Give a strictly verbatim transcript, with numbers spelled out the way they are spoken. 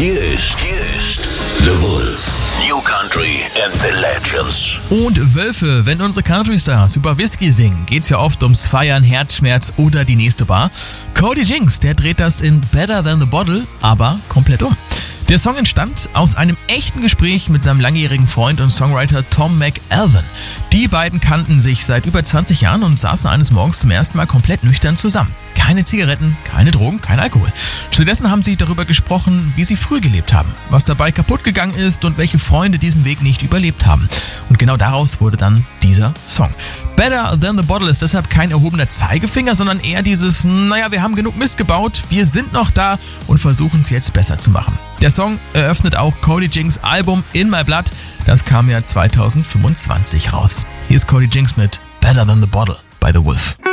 Hier ist, hier ist The Wolf. New Country and the Legends. Und Wölfe, wenn unsere Country-Stars über Whisky singen, geht's ja oft ums Feiern, Herzschmerz oder die nächste Bar. Cody Jinks, der dreht das in Better Than the Bottle, aber komplett um. Der Song entstand aus einem echten Gespräch mit seinem langjährigen Freund und Songwriter Tom McAlvin. Die beiden kannten sich seit über zwanzig Jahren und saßen eines Morgens zum ersten Mal komplett nüchtern zusammen. Keine Zigaretten, keine Drogen, kein Alkohol. Stattdessen haben sie darüber gesprochen, wie sie früh gelebt haben, was dabei kaputt gegangen ist und welche Freunde diesen Weg nicht überlebt haben. Und genau daraus wurde dann dieser Song. Better Than the Bottle ist deshalb kein erhobener Zeigefinger, sondern eher dieses, naja, wir haben genug Mist gebaut, wir sind noch da und versuchen es jetzt besser zu machen. Der Song eröffnet auch Cody Jinks Album In My Blood, das kam ja zwanzig fünfundzwanzig raus. Hier ist Cody Jinks mit Better Than the Bottle bei The Wolf.